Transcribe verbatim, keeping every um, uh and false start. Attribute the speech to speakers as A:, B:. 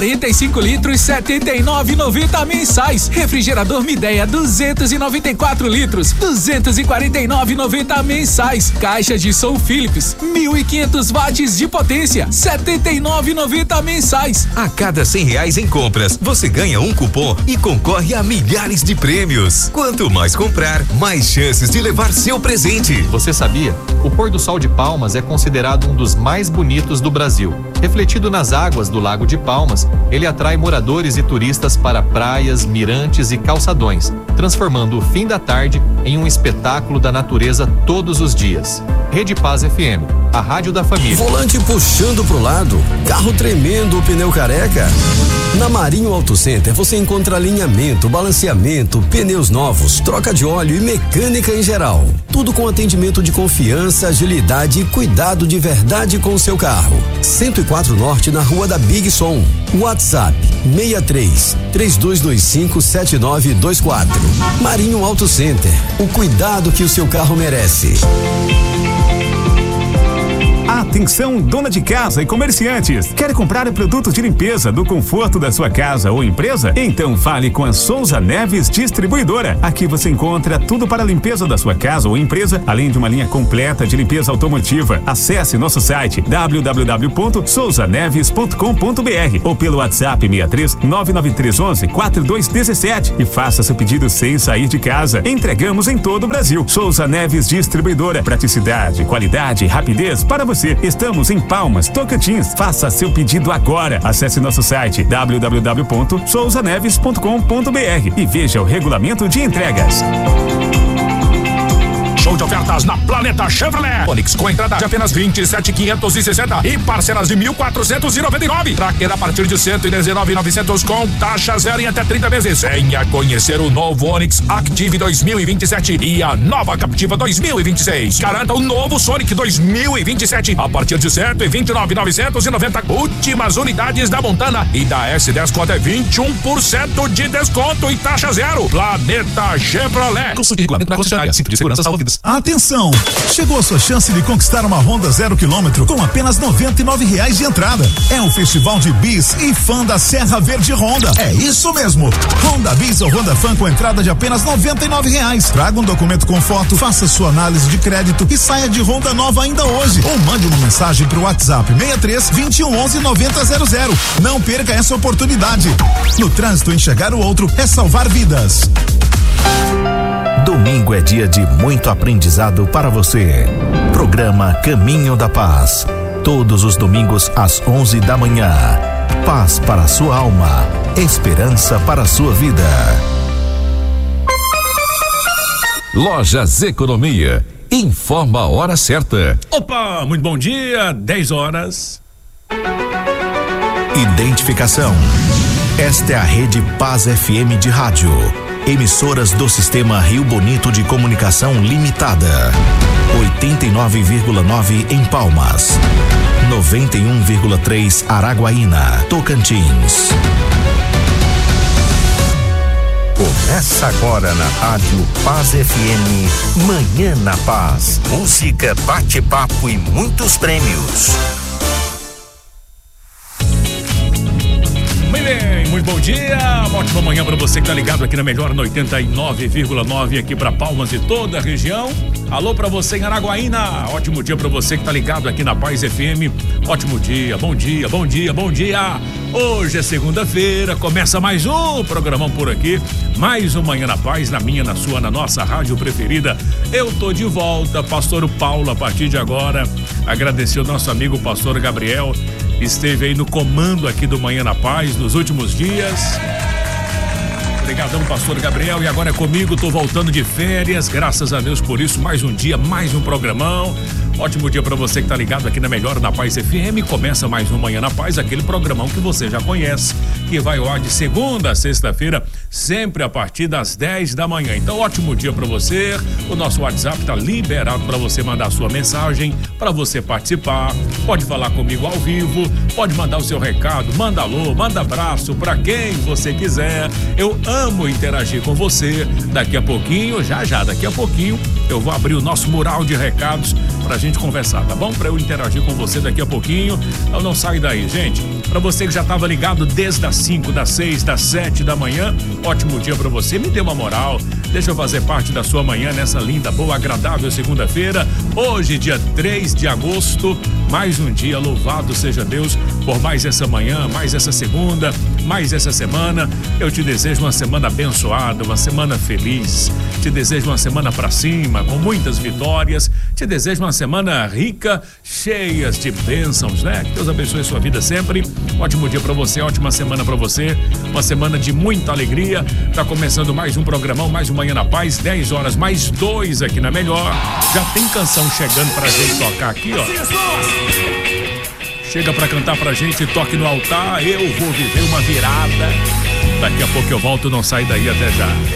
A: quarenta e cinco litros, setenta e nove e noventa mensais. Refrigerador Midea duzentos e noventa e quatro litros, duzentos e quarenta e nove e noventa mensais. Caixa de som Philips, mil e quinhentos watts de potência, setenta e nove e noventa mensais.
B: A cada cem reais em compras, você ganha um cupom e concorre a milhares de prêmios. Quanto mais comprar, mais chances de levar seu presente.
C: Você sabia? O pôr do sol de Palmas é considerado um dos mais bonitos do Brasil. Refletido nas águas do Lago de Palmas, ele atrai moradores e turistas para praias, mirantes e calçadões, transformando o fim da tarde em um espetáculo da natureza todos os dias. Rede Paz F M, a rádio da família.
D: Volante puxando pro lado, carro tremendo, o pneu careca. Na Marinho Auto Center você encontra alinhamento, balanceamento, pneus novos, troca de óleo e mecânica em geral. Tudo com atendimento de confiança, agilidade e cuidado de verdade com o seu carro. cento e quatro Norte, na Rua da Big Som. WhatsApp seis três, três dois dois cinco, sete nove dois quatro. Marinho Auto Center, o cuidado que o seu carro merece.
E: Atenção, dona de casa e comerciantes. Quer comprar produtos de limpeza do conforto da sua casa ou empresa? Então fale com a Souza Neves Distribuidora. Aqui você encontra tudo para a limpeza da sua casa ou empresa, além de uma linha completa de limpeza automotiva. Acesse nosso site w w w ponto souza neves ponto com ponto b r ou pelo WhatsApp seis três nove nove três um um quatro dois um sete e faça seu pedido sem sair de casa. Entregamos em todo o Brasil. Souza Neves Distribuidora. Praticidade, qualidade e rapidez para você. Estamos em Palmas, Tocantins. Faça seu pedido agora. Acesse nosso site w w w ponto souza neves ponto com ponto b r e veja o regulamento de entregas.
F: Show de ofertas na Planeta Chevrolet. Onix com entrada de apenas vinte e sete mil quinhentos e sessenta e parcelas de mil quatrocentos e noventa e nove. Tracker a partir de cento e dezenove mil e novecentos com taxa zero em até trinta vezes. Venha conhecer o novo Onix Active dois mil e vinte e sete e a nova Captiva dois mil e vinte e seis. Garanta o novo Sonic dois mil e vinte e sete a partir de cento e vinte e nove mil novecentos e noventa. Últimas unidades da Montana e da S dez com até vinte e um por cento de desconto e taxa zero. Planeta Chevrolet.
G: Consulte regulamento na concessionária. Cinto de segurança salva vidas. Atenção! Chegou a sua chance de conquistar uma Honda zero quilômetro com apenas noventa e nove reais de entrada. É o Festival de Bis e Fã da Serra Verde Honda. É isso mesmo! Honda Bis ou Honda Fã com entrada de apenas noventa e nove reais. Traga um documento com foto, faça sua análise de crédito e saia de Honda nova ainda hoje. Ou mande uma mensagem pro WhatsApp seis três, vinte e um, onze, noventa zero zero. Não perca essa oportunidade. No trânsito, enxergar o outro é salvar vidas.
H: Domingo é dia de muito aprendizado para você. Programa Caminho da Paz. Todos os domingos às onze da manhã. Paz para a sua alma. Esperança para a sua vida.
B: Lojas Economia. Informa a hora certa.
I: Opa, muito bom dia. dez horas.
H: Identificação. Esta é a Rede Paz F M de rádio. Emissoras do Sistema Rio Bonito de Comunicação Limitada. oitenta e nove vírgula nove em Palmas. noventa e um vírgula três Araguaína, Tocantins.
J: Começa agora na Rádio Paz F M, Manhã na Paz. Música, bate-papo e muitos prêmios.
I: Muito bem, muito bom dia, uma ótima manhã para você que tá ligado aqui na Melhor no oitenta e nove vírgula nove aqui para Palmas e toda a região. Alô para você em Araguaína, ótimo dia para você que tá ligado aqui na Paz F M. Ótimo dia, bom dia, bom dia, bom dia. Hoje é segunda-feira, começa mais um programão por aqui, mais um Manhã na Paz, na minha, na sua, na nossa rádio preferida. Eu tô de volta, Pastor Paulo, a partir de agora. Agradecer o nosso amigo Pastor Gabriel, esteve aí no comando aqui do Manhã na Paz nos últimos dias. Obrigadão, Pastor Gabriel, e agora é comigo, tô voltando de férias, graças a Deus por isso, mais um dia, mais um programão. Ótimo dia para você que tá ligado aqui na Melhor na Paz F M. Começa mais um Manhã na Paz, aquele programão que você já conhece, que vai ao ar de segunda a sexta-feira, sempre a partir das dez da manhã. Então, ótimo dia para você. O nosso WhatsApp tá liberado para você mandar a sua mensagem, para você participar. Pode falar comigo ao vivo, pode mandar o seu recado, manda alô, manda abraço para quem você quiser. Eu amo interagir com você. Daqui a pouquinho, já já, daqui a pouquinho, eu vou abrir o nosso mural de recados pra gente conversar, tá bom? Pra eu interagir com você daqui a pouquinho. Então não sai daí, gente. Pra você que já tava ligado desde as cinco, das seis, das sete da manhã, ótimo dia pra você. Me dê uma moral, deixa eu fazer parte da sua manhã nessa linda, boa, agradável segunda-feira. Hoje, dia três de agosto, mais um dia, louvado seja Deus por mais essa manhã, mais essa segunda, mais essa semana. Eu te desejo uma semana abençoada, uma semana feliz. Te desejo uma semana pra cima, com muitas vitórias. Te desejo uma semana rica, cheias de bênçãos, né? Que Deus abençoe a sua vida sempre. Ótimo dia pra você, ótima semana pra você. Uma semana de muita alegria. Tá começando mais um programão, mais um Manhã na Paz, dez horas mais dois aqui na Melhor. Já tem canção chegando pra gente tocar aqui, ó. Chega pra cantar pra gente, toque no altar. Eu vou viver uma virada. Daqui a pouco eu volto, não sai daí, até já.